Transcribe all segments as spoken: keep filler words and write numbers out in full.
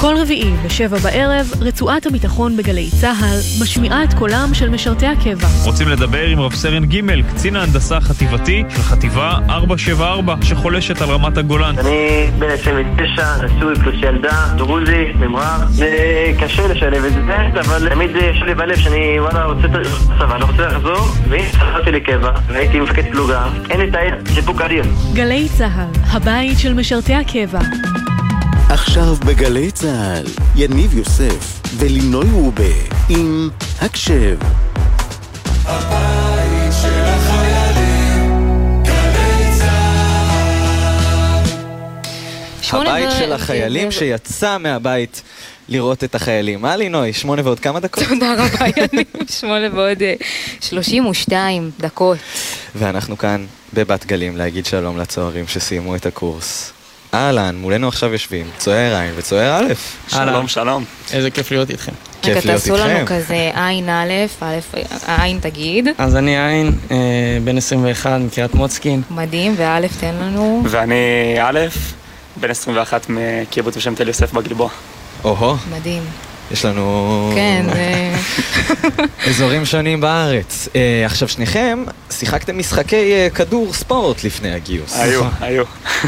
כל רביעי בשבע בערב, רצועת הביטחון בגלי צהל משמיעה את קולם של משרתי הקבע. רוצים לדבר עם רב סרן ג' קצין ההנדסה החטיבתי של חטיבה ארבע שבע ארבע שחולשת על רמת הגולן. אני בן עשרים ותשע, נשוי פלוס ילדה, דרוזי, ממרח. זה קשה לשלב את זה, אבל תמיד יש לי בלב שאני וואלה רוצה צבא, לא רוצה לחזור, והנה חזרתי לקבע, והייתי מפקד פלוגה. אין לי תאיר, סיפוק אדיר. גלי צהל, הבית של משרתי הקבע. עכשיו בגלי צהל, יניב יוסף ולינוי רובה עם הקשב. הבית של החיילים, גלי צהל. הבית של החיילים שיצא מהבית לראות את החיילים. מה לינוי? שמונה ועוד כמה דקות? תודה רבה יניב, שמונה ועוד שלושים ושתיים דקות. ואנחנו כאן בבת גלים להגיד שלום לצוערים שסיימו את הקורס. אהלן, מולנו עכשיו יושבים צוער עין וצוער א'. שלום, שלום. איזה כיף להיות איתכם. כיף להיות איתכם. תעשו לנו כזה עין א', א', עין תגיד. אז אני עין, בן עשרים ואחת מקריית מוצקין. מדהים, וא' תן לנו. ואני א', בן עשרים ואחת מקיבוץ בשם תל יוסף בגלבוע. אוהו. מדהים. יש לנו... כן. אזורים שונים בארץ. עכשיו שניכם שיחקתם משחקי כדור ספורט לפני הגיוס. היו, היו.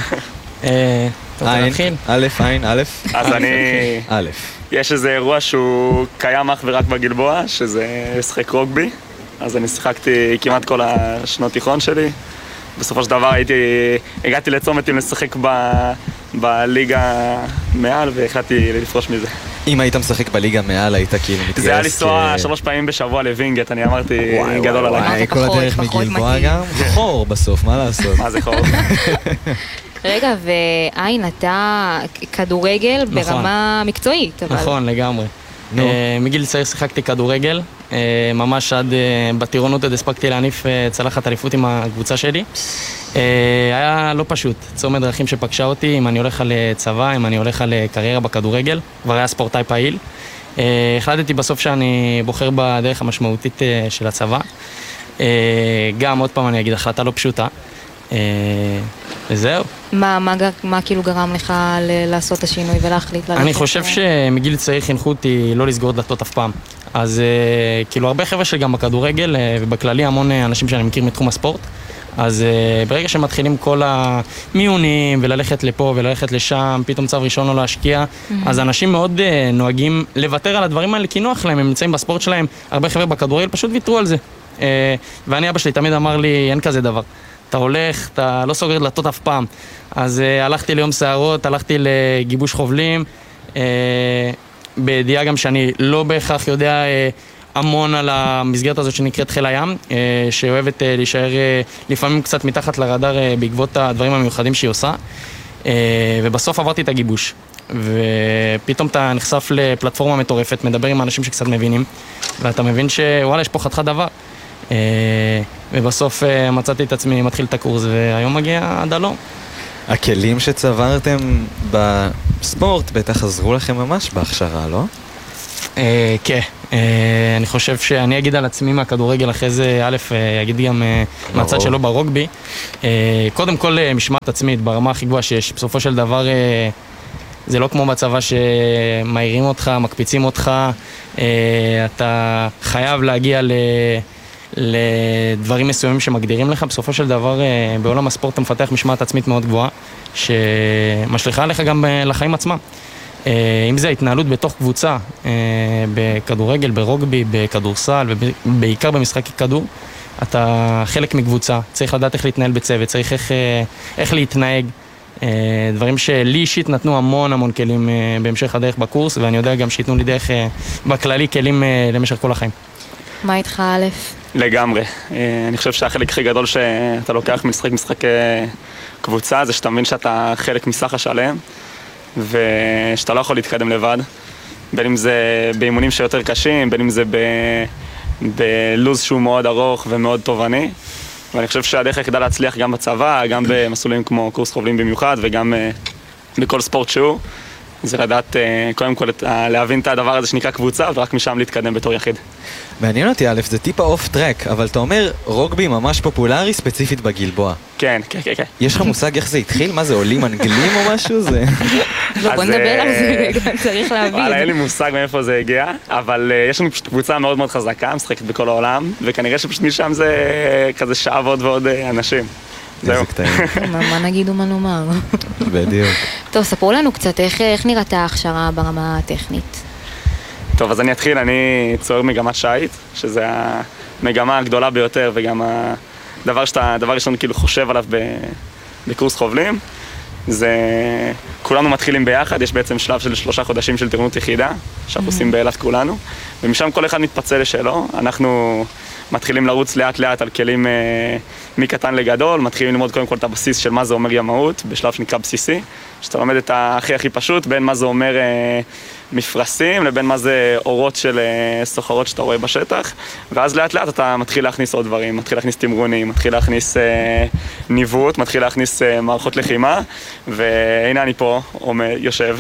עין, א', עין, א'. אז אני... א'. יש איזה אירוע שהוא קיים אך ורק בגלבוע, שזה שחק רוגבי. אז אני שיחקתי כמעט כל השנות תיכון שלי. בסופו של דבר הייתי... הגעתי לצומת עם לשחק ב... בליגה מעל והחלטתי לפרוש מזה. אם היית משחק בליגה מעל, היית כאילו מתגייס... זה היה לנסוע שלוש פעמים בשבוע לווינגט, אני אמרתי גדול עליי. וואי, כל הדרך מגלבוע גם? חור בסוף, מה לעשות? מה זה חור? רגע, ועין, אתה כדורגל ברמה מקצועית. נכון, לגמרי. מגיל צעיר שיחקתי כדורגל, ממש עד בטירונות עד הספקתי להניף צלחת אליפות עם הקבוצה שלי. היה לא פשוט, צומת דרכים שפגשה אותי, אם אני הולך על צבא, אם אני הולך על קריירה בכדורגל, כבר היה ספורטאי פעיל. החלטתי בסוף שאני בוחר בדרך המשמעותית של הצבא. גם עוד פעם אני אגיד, החלטה לא פשוטה. וזהו. מה, מה, מה כאילו גרם לך לעשות את השינוי ולהחליט ללכת? אני חושב שמגיל צעיר חינכו אותי לא לסגור דלתות אף פעם. אז כאילו הרבה חבר'ה שגם בכדורגל ובכללי המון אנשים שאני מכיר מתחום הספורט. אז ברגע שמתחילים כל המיונים וללכת לפה וללכת לשם, פתאום צו ראשון לא להשקיע, אז אנשים מאוד נוהגים לוותר על הדברים האלה כי נוח להם, הם נמצאים בספורט שלהם, הרבה חבר'ה בכדורגל פשוט ויתרו על זה. ואני אבא שלי תמיד אמר לי, אין כזה דבר. אתה הולך, אתה לא סוגר דלתות אף פעם. אז uh, הלכתי ליום שערות, הלכתי לגיבוש חובלים, uh, בידיעה גם שאני לא בהכרח יודע uh, המון על המסגרת הזאת שנקראת חיל הים, uh, שאוהבת uh, להישאר uh, לפעמים קצת מתחת לרדאר uh, בעקבות הדברים המיוחדים שהיא עושה. Uh, ובסוף עברתי את הגיבוש. ופתאום אתה נחשף לפלטפורמה מטורפת, מדבר עם אנשים שקצת מבינים, ואתה מבין שוואלה, יש פה חתיכת דבר. ובסוף מצאתי את עצמי מתחיל את הקורס והיום מגיע עד הלום. הכלים שצברתם בספורט בטח עזרו לכם ממש בהכשרה, לא? כן, אני חושב שאני אגיד על עצמי מהכדורגל אחרי זה, א', אגיד גם מהצד שלו ברוגבי. קודם כל משמעת עצמית ברמה הכי גבוהה שיש, בסופו של דבר זה לא כמו בצבא שמהירים אותך, מקפיצים אותך, אתה חייב להגיע ל... לדברים מסוימים שמגדירים לך. בסופו של דבר בעולם הספורט אתה מפתח משמעת עצמית מאוד גבוהה שמשליחה עליך גם לחיים עצמם. אם זה ההתנהלות בתוך קבוצה, בכדורגל, ברוגבי, בכדורסל ובעיקר במשחקי כדור, אתה חלק מקבוצה, צריך לדעת איך להתנהל בצוות, צריך איך, איך להתנהג, דברים שלי אישית נתנו המון המון כלים בהמשך הדרך בקורס, ואני יודע גם שיתנו לי דרך בכללי כלים למשך כל החיים. מה איתך א'? לגמרי. אני חושב שהחלק הכי גדול שאתה לוקח משחק משחק קבוצה זה שאתה מבין שאתה חלק מסך השלם ושאתה לא יכול להתקדם לבד, בין אם זה באימונים שיותר קשים, בין אם זה ב... בלוז שהוא מאוד ארוך ומאוד תובעני, ואני חושב שהדרך היחידה להצליח גם בצבא, גם במסלולים כמו קורס חובלים במיוחד וגם בכל ספורט שהוא, זה לדעת קודם כל להבין את הדבר הזה שנקרא קבוצה, ורק משם להתקדם בתור יחיד. מעניין אותי, א', זה טיפה אוף טרק, אבל אתה אומר רוגבי ממש פופולרי ספציפית בגלבוע. כן, כן, כן, כן. יש לך מושג איך זה התחיל? מה זה, עולים אנגלים או משהו? זה... לא, בוא נדבר על זה, צריך להבין. וואלה, אין לי מושג מאיפה זה הגיע, אבל יש לנו פשוט קבוצה מאוד מאוד חזקה, משחקת בכל העולם, וכנראה שפשוט משם זה כזה שעה ועוד ועוד אנשים. איזה קטעים. מה נגיד ומה נאמר. בדיוק. טוב, ספרו לנו קצת, איך נראתה ההכשרה ברמה הטכנית? טוב, אז אני אתחיל, אני צוער מגמת שייט, שזה המגמה הגדולה ביותר, וגם הדבר שאתה, הדבר ראשון כאילו חושב עליו בקורס חובלים, זה כולנו מתחילים ביחד, יש בעצם שלב של שלושה חודשים של טירונות יחידה, שאנחנו עושים באילת כולנו, ומשם כל אחד מתפצל לשלו, אנחנו מתחילים לרוץ לאט לאט על כלים מקטן לגדול, מתחילים ללמוד קודם כל את הבסיס של מה זה אומר ימאות, בשלב שנקרא בסיסי, שאתה לומד את הכי הכי פשוט, בין מה זה אומר מפרסים, לבין מה זה אורות של סוחרות שאתה רואה בשטח, ואז לאט לאט אתה מתחיל להכניס עוד דברים, מתחיל להכניס תמרונים, מתחיל להכניס אה, ניווט, מתחיל להכניס אה, מערכות לחימה, והנה אני פה, עומד, יושב,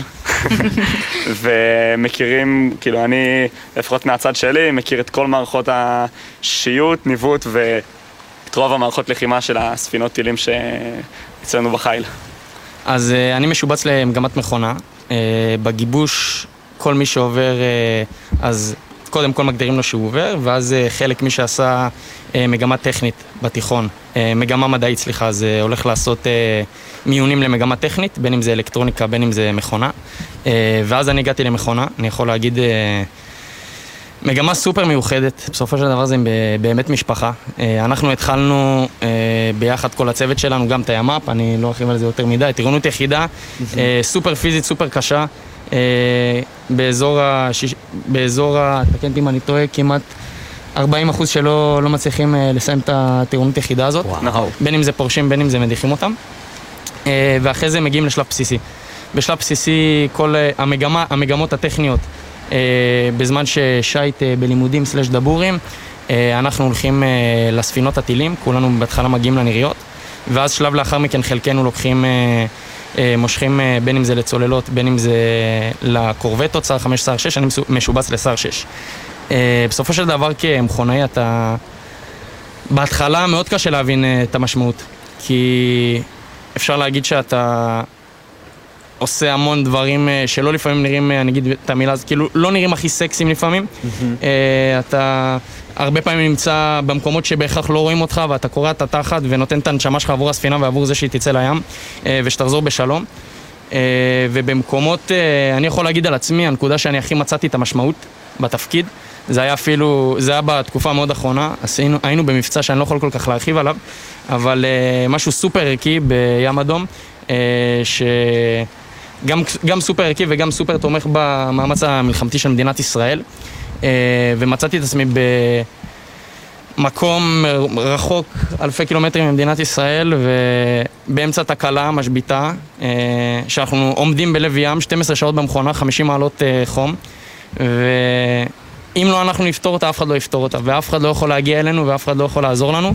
ומכירים, כאילו אני, לפחות מהצד שלי, מכיר את כל מערכות השיוט, ניווט ואת רוב המערכות לחימה של הספינות טילים שאצלנו בחיל. אז אה, אני משובץ למגמת מכונה, אה, בגיבוש כל מי שעובר, אז קודם כל מגדירים לו שהוא עובר, ואז חלק מי שעשה מגמה טכנית בתיכון, מגמה מדעית, סליחה, אז הולך לעשות מיונים למגמה טכנית, בין אם זה אלקטרוניקה, בין אם זה מכונה, ואז אני הגעתי למכונה, אני יכול להגיד, מגמה סופר מיוחדת, בסופו של דבר זה באמת משפחה. אנחנו התחלנו ביחד כל הצוות שלנו, גם את הימ"פ, אני לא ארחיב על זה יותר מדי, טירונות יחידה, סופר פיזית, סופר קשה, באזור ה... באזור ה... תקן אותי אם אני טועה, כמעט ארבעים אחוז שלא לא מצליחים לסיים את הטירונות יחידה הזאת. וואו. בין אם זה פורשים, בין אם זה מדיחים אותם. ואחרי זה מגיעים לשלב בסיסי. בשלב בסיסי כל המגמה, המגמות הטכניות, בזמן ששייט בלימודים סלש דבורים, אנחנו הולכים לספינות הטילים, כולנו בהתחלה מגיעים לנריות, ואז שלב לאחר מכן חלקנו לוקחים... מושכים בין אם זה לצוללות, בין אם זה לקורבטות, סער חמש, סער שש, אני משובץ לסער שש. בסופו של דבר כמכונאי אתה... בהתחלה מאוד קשה להבין את המשמעות, כי אפשר להגיד שאתה עושה המון דברים שלא לפעמים נראים, אני אגיד את המילה הזאת, כאילו לא נראים הכי סקסיים לפעמים. אתה הרבה פעמים נמצא במקומות שבהכרח לא רואים אותך, ואתה קורא את התחת ונותן את הנשמה שלך עבור הספינה ועבור זה שהיא תצא לים ושתחזור בשלום. ובמקומות, אני יכול להגיד על עצמי, הנקודה שאני הכי מצאתי את המשמעות בתפקיד, זה היה אפילו, זה היה בתקופה המאוד אחרונה, עשינו, היינו במבצע שאני לא יכול כל כך להרחיב עליו, אבל משהו סופר ערכי בים אדום, שגם גם סופר ערכי וגם סופר תומך במאמץ המלחמתי של מדינת ישראל, ומצאתי את עצמי במקום רחוק אלפי קילומטרים ממדינת ישראל, ובאמצע תקלה משביתה, שאנחנו עומדים בלב ים, שתים עשרה שעות במכונה, חמישים מעלות חום, ואם לא אנחנו נפתור אותה, אף אחד לא יפתור אותה, ואף אחד לא יכול להגיע אלינו, ואף אחד לא יכול לעזור לנו,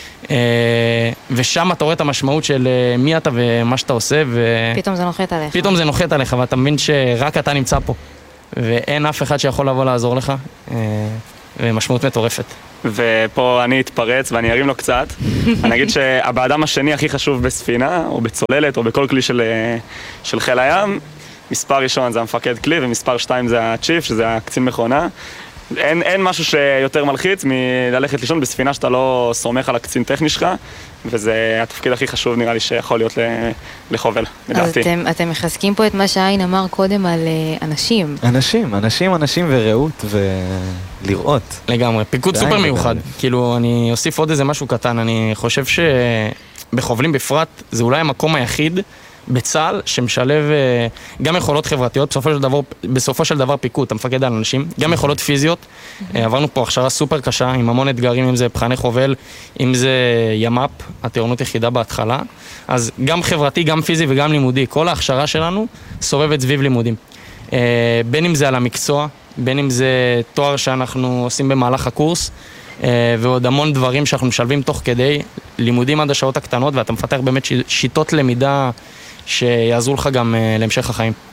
ושם אתה רואה את המשמעות של מי אתה ומה שאתה עושה, פתאום זה נוחת עליך. פתאום זה נוחת עליך, ואתה מבין שרק אתה נמצא פה, ואין אף אחד שיכול לבוא לעזור לך, ומשמעות מטורפת. ופה אני אתפרץ ואני ארים לו קצת. אני אגיד שהבאדם השני הכי חשוב בספינה, או בצוללת, או בכל כלי של, של חיל הים, מספר ראשון זה המפקד כלי, ומספר שתיים זה הצ'יף, שזה הקצין מכונה. אין, אין משהו שיותר מלחיץ מללכת לישון בספינה שאתה לא סומך על הקצין טכני שלך, וזה התפקיד הכי חשוב נראה לי שיכול להיות לחובל, לדעתי. אז אתם, אתם מחזקים פה את מה שהעין אמר קודם על אנשים. אנשים, אנשים, אנשים וראות ולראות. לגמרי, פיקוד סופר מיוחד. כאילו, אני אוסיף עוד איזה משהו קטן, אני חושב שבחובלים בפרט זה אולי המקום היחיד בצה"ל שמשלב גם יכולות חברתיות, בסופו של דבר, בסופו של דבר פיקוד, אתה מפקד על אנשים, גם יכולות פיזיות. עברנו פה הכשרה סופר קשה, עם המון אתגרים, אם זה בחני חובל, אם זה ימ"פ, הטירונות יחידה בהתחלה. אז גם חברתי, גם פיזי וגם לימודי. כל ההכשרה שלנו סובבת סביב לימודים. בין אם זה על המקצוע, בין אם זה תואר שאנחנו עושים במהלך הקורס, ועוד המון דברים שאנחנו משלבים תוך כדי לימודים עד השעות הקטנות, ואתה מפתח באמת שיטות למידה שיעזרו לך גם להמשך החיים.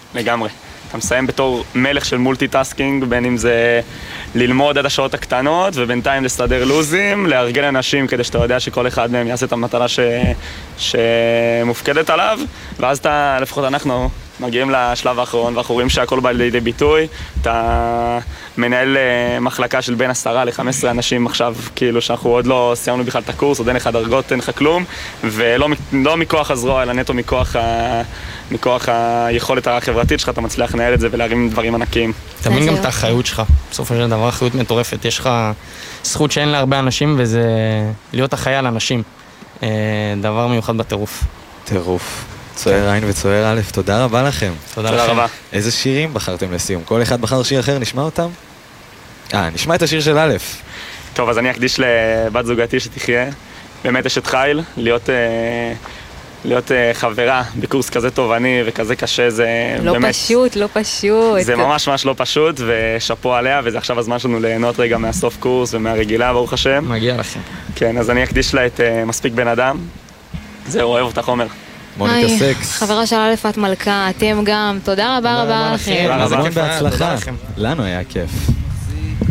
לגמרי. אתה מסיים בתור מלך של מולטי-טסקינג, בין אם זה ללמוד עד השעות הקטנות, ובינתיים לסדר לוזים, לארגן אנשים כדי שאתה יודע שכל אחד מהם יעשה את המטרה ש... שמופקדת עליו, ואז אתה, לפחות אנחנו, מגיעים לשלב האחרון, ואנחנו רואים שהכל בא לידי ביטוי. אתה מנהל מחלקה של בין עשרה ל-חמש עשרה אנשים עכשיו, כאילו שאנחנו עוד לא סיימנו בכלל את הקורס, עוד אין לך דרגות, אין לך כלום, ולא לא מכוח הזרוע, אלא נטו מכוח, ה... מכוח היכולת החברתית שלך, אתה מצליח לנהל את זה ולהרים דברים ענקיים. תבין גם את האחריות שלך, בסופו של דבר אחריות מטורפת, יש לך זכות שאין להרבה אנשים, וזה להיות אחראי על אנשים, דבר מיוחד בטירוף. טירוף. צוער עין וצוער א', תודה רבה לכם. תודה לכם. איזה שירים בחרתם לסיום? כל אחד בחר שיר אחר, נשמע אותם? אה, נשמע את השיר של א'. טוב, אז אני אקדיש לבת זוגתי שתחיה. באמת אשת חיל, להיות, להיות חברה בקורס כזה תובעני וכזה קשה, זה לא באמת... לא פשוט, לא פשוט. זה ממש ממש לא פשוט, ושפו עליה, וזה עכשיו הזמן שלנו ליהנות רגע מהסוף קורס ומהרגילה, ברוך השם. מגיע לכם. כן, אז אני אקדיש לה את מספיק בן אדם. זהו, אוהב אותך, עומר. מוניקה סקס. חברה של א' את מלכה, אתם גם. תודה רבה רבה לכם. אז בהצלחה. לנו היה כיף.